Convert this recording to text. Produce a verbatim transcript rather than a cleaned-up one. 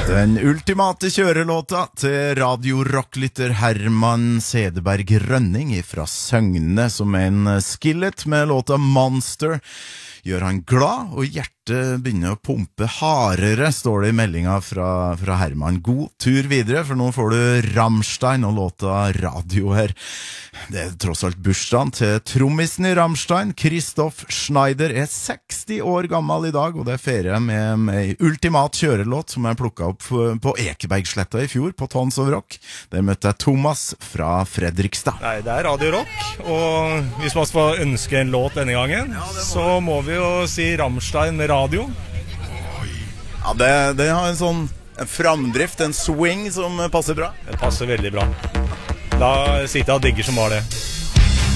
Den ultimate kjørelåta til radio-rocklytter Herman Sedeberg Rønning fra Søgne, som en skillet med låta Monster gjør han glad, og hjertet begynner å pumpe hardere, står det i meldinga fra, fra Herman. God tur videre, for nå får du Rammstein og låta Radio her. Det er tross alt bursdagen til trommisen i Rammstein. Christoph Schneider er seksti år gammel i dag, og det er ferie med, med ultimat kjørelåt som jeg plukket opp på Ekebergsletta i fjor, på Tons of Rock. Der møtte jeg Thomas fra Fredrikstad. Nei, det er Radio Rock, og hvis man skal ønske en låt denne gangen, ja, så må vi jo si Rammstein med radio. Ja, det, det har en sånn en framdrift, en swing som passer bra. Det passer veldig bra. Da sitter jeg og digger som var det.